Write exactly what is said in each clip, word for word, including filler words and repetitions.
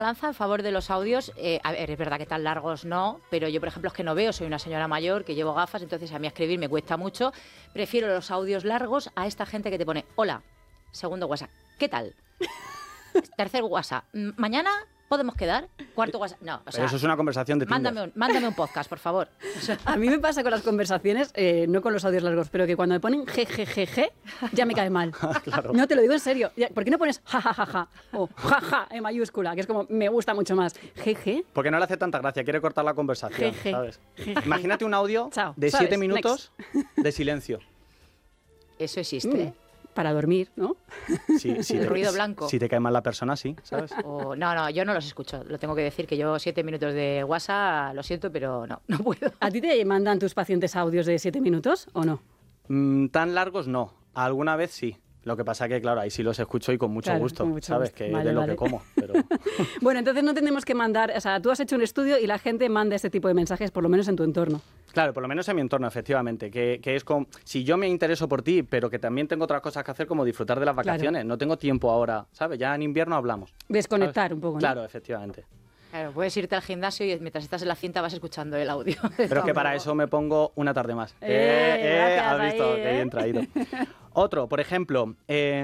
Lanza a favor de los audios, eh, a ver, es verdad que tan largos no, pero yo, por ejemplo, es que no veo, soy una señora mayor que llevo gafas, entonces a mí escribir me cuesta mucho. Prefiero los audios largos a esta gente que te pone, hola, segundo WhatsApp, ¿qué tal? Tercer WhatsApp, mañana podemos quedar, cuarto WhatsApp, no, o sea, pero eso es una conversación de Tinder. Mándame un, mándame un podcast, por favor. A mí me pasa con las conversaciones, eh, no con los audios largos, pero que cuando me ponen jejejeje, ya me cae mal. Claro. No, te lo digo en serio. ¿Por qué no pones jajajaja o jaja en mayúscula? Que es como, me gusta mucho más. Jeje. Porque no le hace tanta gracia, quiere cortar la conversación, Jeje. ¿sabes? Imagínate un audio Chao, de ¿sabes? siete minutos de silencio. Eso existe. Mm, para dormir, ¿no? Sí, sí, El te- ruido blanco. Si te cae mal la persona, sí, ¿sabes? O, no, no, yo no los escucho. Lo tengo que decir que yo siete minutos de WhatsApp, lo siento, pero no, no puedo. ¿A ti te mandan tus pacientes audios de siete minutos o no? Mm, tan largos no, alguna vez sí. Lo que pasa que, claro, ahí sí los escucho y con mucho Claro, gusto, con mucho ¿sabes? gusto. Que Vale, de lo vale. que como, pero... Bueno, entonces no tenemos que mandar, o sea, tú has hecho un estudio y la gente manda este tipo de mensajes, por lo menos en tu entorno. Claro, por lo menos en mi entorno, efectivamente, que, que es como, si yo me intereso por ti, pero que también tengo otras cosas que hacer como disfrutar de las Claro. vacaciones, no tengo tiempo ahora, ¿sabes? Ya en invierno hablamos. Desconectar ¿sabes? un poco, ¿no? Claro, efectivamente. Claro, puedes irte al gimnasio y mientras estás en la cinta vas escuchando el audio. Pero que para eso me pongo una tarde más. Eh, gracias, ¿Has visto? ahí, Qué eh. bien traído. Otro, por ejemplo, eh,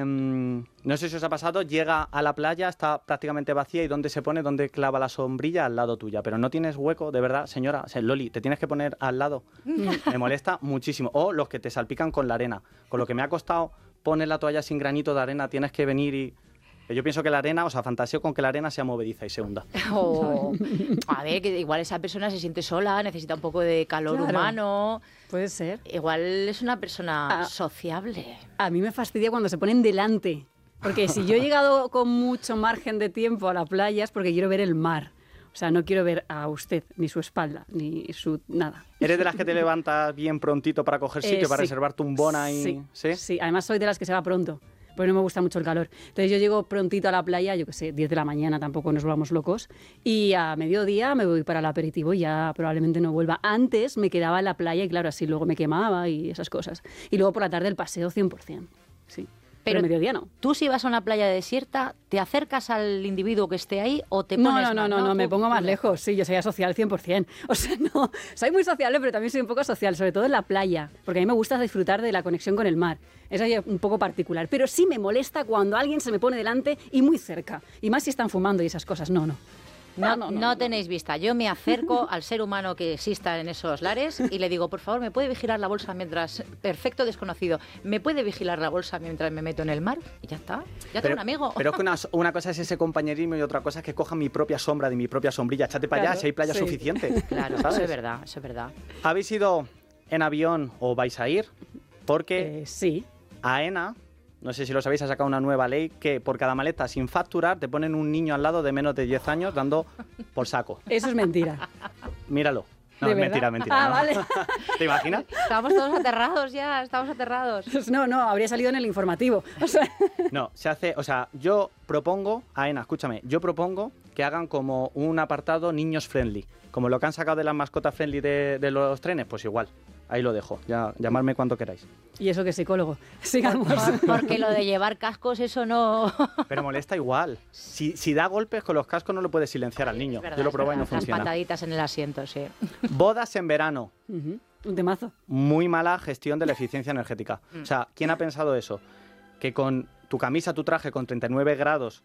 no sé si os ha pasado, llega a la playa, está prácticamente vacía y ¿dónde se pone? ¿Dónde clava la sombrilla? Al lado tuya. Pero no tienes hueco, de verdad, señora. O sea, Loli, te tienes que poner al lado. Me molesta muchísimo. O los que te salpican con la arena. Con lo que me ha costado poner la toalla sin granito de arena, tienes que venir y... Yo pienso que la arena, o sea, fantaseo con que la arena sea movediza y se hunda. O, a ver, que igual esa persona se siente sola, necesita un poco de calor Claro. humano. Puede ser. Igual es una persona Ah. sociable. A mí me fastidia cuando se ponen delante. Porque si yo he llegado con mucho margen de tiempo a la playa es porque quiero ver el mar. O sea, no quiero ver a usted, ni su espalda, ni su nada. ¿Eres de las que te levantas bien prontito para coger sitio, Eh, para sí. reservarte un bona y...? Sí, ¿Sí? sí, además soy de las que se va pronto, porque no me gusta mucho el calor. Entonces yo llego prontito a la playa, yo qué sé, diez de la mañana, tampoco nos volvamos locos, y a mediodía me voy para el aperitivo y ya probablemente no vuelva. Antes me quedaba en la playa y claro, así luego me quemaba y esas cosas. Y luego por la tarde el paseo cien por ciento, sí. Pero, Pero a mediodía no. Tú si vas a una playa desierta, ¿te acercas al individuo que esté ahí o te No, pones no, no, más, no, no, me Tú- pongo tú más lejos. Sí, yo soy asocial cien por ciento. O sea, no, soy muy sociable, pero también soy un poco social, sobre todo en la playa, porque a mí me gusta disfrutar de la conexión con el mar. Es ahí un poco particular. Pero sí me molesta cuando alguien se me pone delante y muy cerca. Y más si están fumando y esas cosas. No, no. No, Ah, no, no, no. tenéis vista. Yo me acerco al ser humano que exista en esos lares y le digo, por favor, ¿me puede vigilar la bolsa mientras... Perfecto desconocido. ¿Me puede vigilar la bolsa mientras me meto en el mar? Y ya está. Ya tengo un amigo. Pero es que una, una cosa es ese compañerismo y otra cosa es que coja mi propia sombra de mi propia sombrilla. Échate para Claro, allá si hay playa sí. suficiente. Claro, ¿sabes? eso es verdad, eso es verdad. ¿Habéis ido en avión o vais a ir? Porque Eh, sí. AENA, no sé si lo sabéis, ha sacado una nueva ley que por cada maleta sin facturar te ponen un niño al lado de menos de diez años dando por saco. Eso es mentira. Míralo. No, ¿De es verdad? mentira, mentira. Ah, no. vale. ¿Te imaginas? Estamos todos aterrados ya, estamos aterrados. Pues no, no, habría salido en el informativo. O sea, No, se hace, o sea, yo propongo, AENA, escúchame, yo propongo que hagan como un apartado niños friendly, como lo que han sacado de las mascotas friendly de, de los trenes, pues igual, ahí lo dejo, ya, llamadme cuando queráis. y eso que psicólogo. Sigamos. Porque lo de llevar cascos, eso no... Pero molesta igual, si, si da golpes con los cascos no lo puedes silenciar al niño, Es verdad, yo lo es probé y no verdad. Las funciona. pataditas en el asiento, sí. Bodas en verano, Ujú, un temazo. muy mala gestión de la eficiencia energética. Mm. O sea, ¿quién ha pensado eso? Que con tu camisa, tu traje con treinta y nueve grados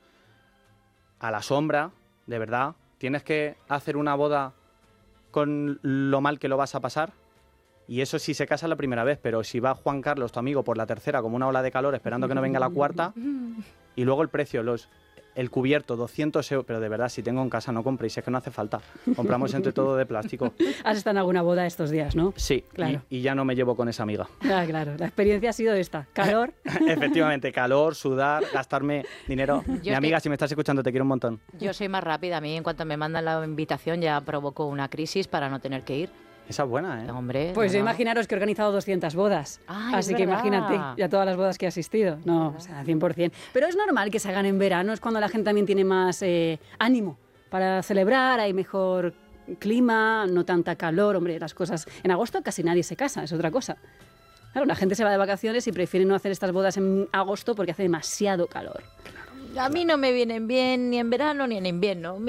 a la sombra, de verdad, tienes que hacer una boda con lo mal que lo vas a pasar. Y eso sí se casa la primera vez, pero si va Juan Carlos, tu amigo, por la tercera como una ola de calor esperando que no venga la cuarta, y luego el precio, los el cubierto, doscientos euros, pero de verdad, si tengo en casa no compréis, es que no hace falta. Compramos entre todo de plástico. Has estado en alguna boda estos días, ¿no? Sí, Claro. y, y ya no me llevo con esa amiga. Ah, claro. La experiencia ha sido esta. Calor. Efectivamente, calor, sudar, gastarme dinero. Mi te- amiga, si me estás escuchando, te quiero un montón. Yo soy más rápida. A mí, en cuanto me mandan la invitación, ya provoco una crisis para no tener que ir. Esa es buena, ¿eh? Hombre, Pues yo no. imaginaros que he organizado doscientas bodas. Ay, Así es que verdad. imagínate, ya todas las bodas que he asistido. No, o sea, cien por ciento. Pero es normal que se hagan en verano, es cuando la gente también tiene más eh, ánimo para celebrar, hay mejor clima, no tanta calor. Hombre, las cosas... En agosto casi nadie se casa, es otra cosa. Claro, la gente se va de vacaciones y prefiere no hacer estas bodas en agosto porque hace demasiado calor. A mí no me vienen bien ni en verano ni en invierno.